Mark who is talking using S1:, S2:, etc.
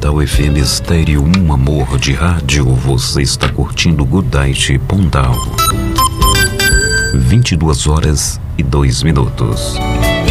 S1: Pontal FM Estéreo, um amor de rádio. Você está curtindo Good Night Pontal. 22 horas e 2 minutos.